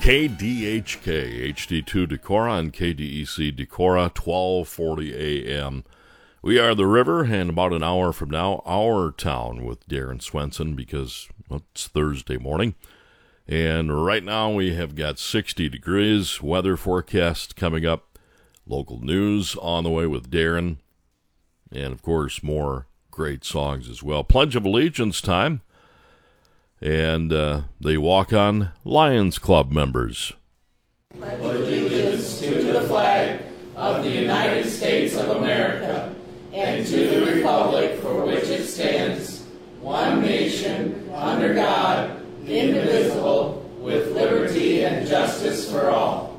KDHK, HD2 Decorah and KDEC Decorah, 1240 a.m. We are the river, and about an hour from now, Our Town with Darren Swenson, because it's Thursday morning. And right now we have got 60 degrees, weather forecast coming up, local news on the way with Darren, and of course more great songs as well. Pledge of Allegiance time. And they walk on Lions Club members. Pledge allegiance to the flag of the United States of America and to the republic for which it stands, one nation, under God, indivisible, with liberty and justice for all.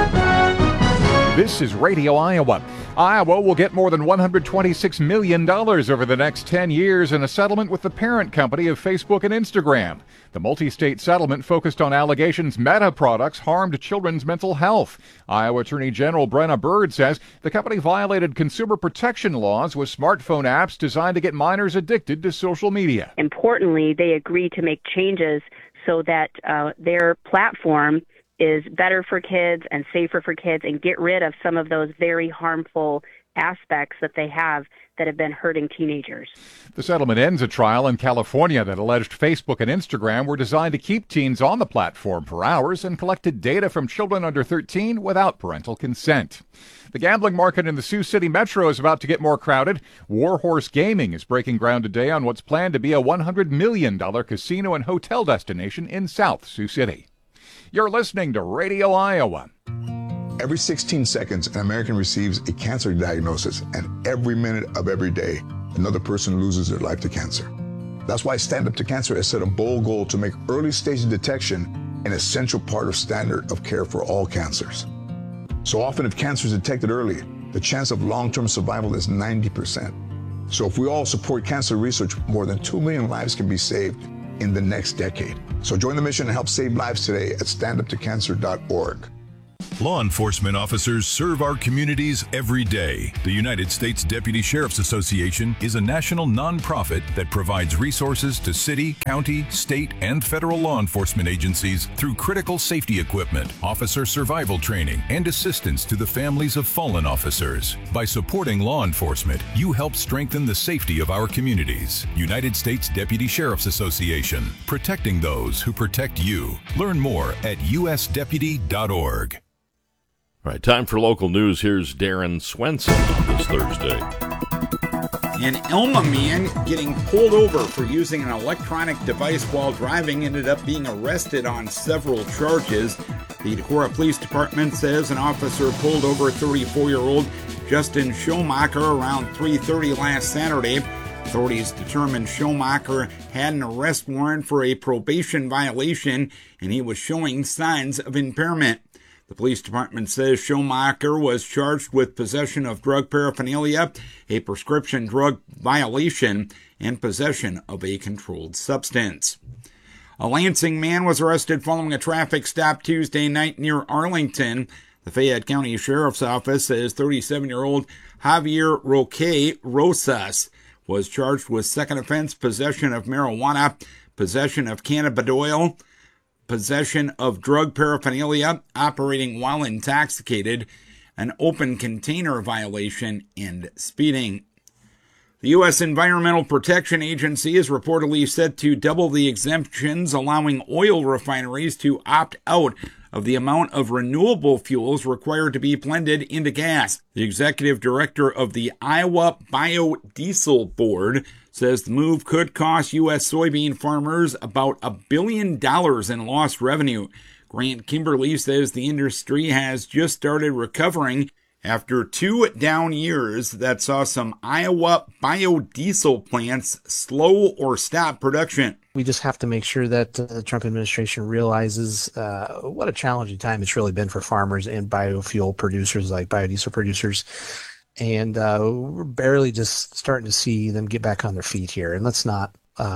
This is Radio Iowa. Iowa will get more than $126 million over the next 10 years in a settlement with the parent company of Facebook and Instagram. The multi-state settlement focused on allegations Meta products harmed children's mental health. Iowa Attorney General Brenna Bird says the company violated consumer protection laws with smartphone apps designed to get minors addicted to social media. Importantly, they agreed to make changes so that their platform is better for kids and safer for kids and get rid of some of those very harmful aspects that they have that have been hurting teenagers. The settlement ends a trial in California that alleged Facebook and Instagram were designed to keep teens on the platform for hours and collected data from children under 13 without parental consent. The gambling market in the Sioux City Metro is about to get more crowded. Warhorse Gaming is breaking ground today on what's planned to be a $100 million casino and hotel destination in South Sioux City. You're listening to Radio Iowa. Every 16 seconds, an American receives a cancer diagnosis, and every minute of every day, another person loses their life to cancer. That's why Stand Up to Cancer has set a bold goal to make early-stage detection an essential part of standard of care for all cancers. So often, if cancer is detected early, the chance of long-term survival is 90%. So if we all support cancer research, more than 2 million lives can be saved in the next decade. So join the mission and help save lives today at standuptocancer.org. Law enforcement officers serve our communities every day. The United States Deputy Sheriff's Association is a national nonprofit that provides resources to city, county, state, and federal law enforcement agencies through critical safety equipment, officer survival training, and assistance to the families of fallen officers. By supporting law enforcement, you help strengthen the safety of our communities. United States Deputy Sheriff's Association, protecting those who protect you. Learn more at usdeputy.org. All right, time for local news. Here's Darren Swenson on this Thursday. An Elma man getting pulled over for using an electronic device while driving ended up being arrested on several charges. The Decorah Police Department says an officer pulled over 34-year-old Justin Schumacher around 3:30 last Saturday. Authorities determined Schumacher had an arrest warrant for a probation violation, and he was showing signs of impairment. The police department says Schumacher was charged with possession of drug paraphernalia, a prescription drug violation, and possession of a controlled substance. A Lansing man was arrested following a traffic stop Tuesday night near Arlington. The Fayette County Sheriff's Office says 37-year-old Javier Roque Rosas was charged with second offense possession of marijuana, possession of cannabidiol, possession of drug paraphernalia, operating while intoxicated, an open container violation, and speeding. The U.S. Environmental Protection Agency is reportedly set to double the exemptions, allowing oil refineries to opt out of the amount of renewable fuels required to be blended into gas. The executive director of the Iowa Biodiesel Board says the move could cost U.S. soybean farmers about $1 billion in lost revenue. Grant Kimberly says the industry has just started recovering after 2 down years that saw some Iowa biodiesel plants slow or stop production. We just have to make sure that the Trump administration realizes what a challenging time it's really been for farmers and biofuel producers like biodiesel producers. And we're barely just starting to see them get back on their feet here. And let's not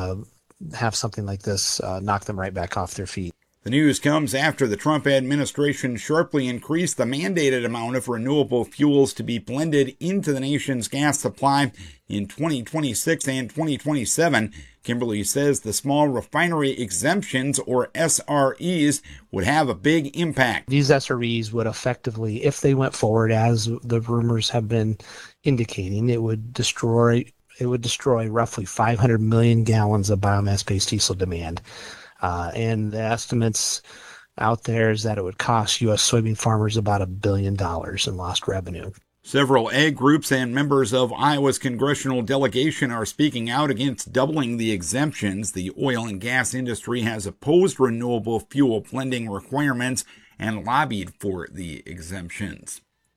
have something like this knock them right back off their feet. The news comes after the Trump administration sharply increased the mandated amount of renewable fuels to be blended into the nation's gas supply in 2026 and 2027 Kimberly says the small refinery exemptions, or SREs, would have a big impact. These SREs would effectively, if they went forward as the rumors have been indicating, it would destroy roughly 500 million gallons of biomass-based diesel demand. And the estimates out there is that it would cost U.S. soybean farmers about $1 billion in lost revenue. Several ag groups and members of Iowa's congressional delegation are speaking out against doubling the exemptions. The oil and gas industry has opposed renewable fuel blending requirements and lobbied for the exemptions.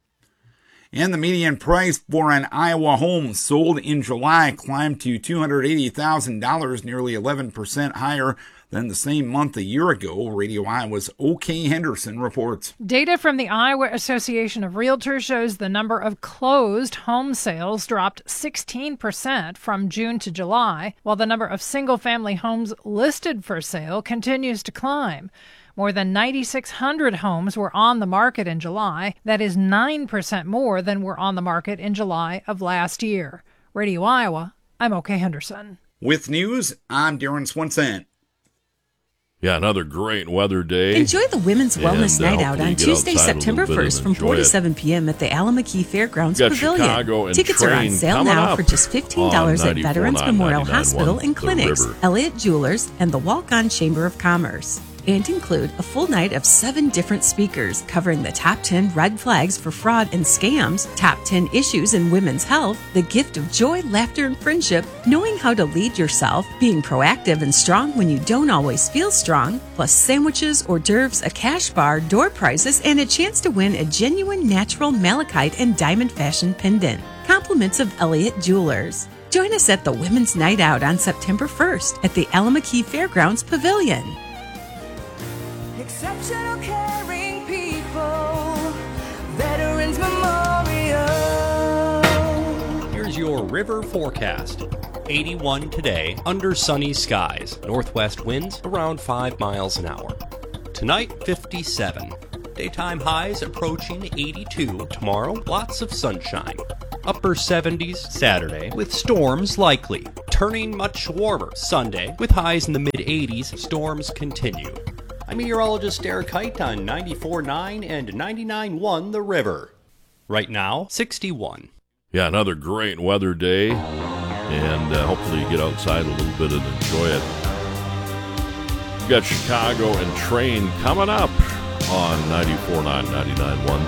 And the median price for an Iowa home sold in July climbed to $280,000, nearly 11% higher than the same month a year ago. Radio Iowa's O.K. Henderson reports. Data from the Iowa Association of Realtors shows the number of closed home sales dropped 16% from June to July, while the number of single-family homes listed for sale continues to climb. More than 9,600 homes were on the market in July. That is 9% more than were on the market in July of last year. Radio Iowa, I'm O.K. Henderson. With news, I'm Darren Swenson. Yeah, another great weather day. Enjoy the Women's Wellness Night Out on Tuesday, September 1st from 4 to 7 p.m. at the Alameda Fairgrounds Pavilion. Tickets are on sale now for just $15 at Veterans Memorial Hospital and Clinics, Elliott Jewelers, and the Walk-On Chamber of Commerce. And include a full night of 7 different speakers covering the top 10 red flags for fraud and scams, top 10 issues in women's health, the gift of joy, laughter, and friendship, knowing how to lead yourself, being proactive and strong when you don't always feel strong, plus sandwiches, hors d'oeuvres, a cash bar, door prizes, and a chance to win a genuine natural malachite and diamond fashion pendant. Compliments of Elliott Jewelers. Join us at the Women's Night Out on September 1st at the Alameda Fairgrounds Pavilion. Exceptional caring people, Veterans Memorial. Here's your river forecast. 81 today, under sunny skies. Northwest winds around 5 miles an hour. Tonight, 57. Daytime highs approaching 82. Tomorrow, lots of sunshine. Upper 70s Saturday, with storms likely. Turning much warmer Sunday, with highs in the mid-80s. Storms continue. I'm meteorologist Eric Height on 94.9 and 99.1 The River. Right now, 61. Yeah, another great weather day, and hopefully you get outside a little bit and enjoy it. We've got Chicago and Train coming up on 94.9, 99.1